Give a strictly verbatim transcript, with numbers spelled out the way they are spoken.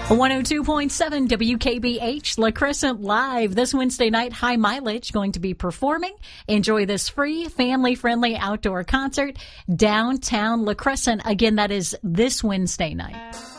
one oh two point seven W K B H, La Crescent Live. This Wednesday night, High Mileage going to be performing. Enjoy this free, family-friendly outdoor concert downtown La Crescent. Again, that is this Wednesday night.